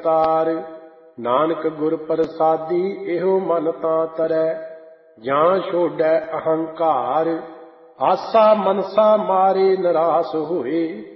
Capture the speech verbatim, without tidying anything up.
ਅਵਤਾਰ। ਨਾਨਕ ਗੁਰ ਪ੍ਰਸਾਦੀ ਇਹੋ ਮਨ ਤਾਂ ਤਰੈ, ਜਾਂ ਛੋੜੈ ਅਹੰਕਾਰ। ਆਸਾ ਮਨਸਾ ਮਾਰੇ ਨਿਰਾਸ ਹੋਏ,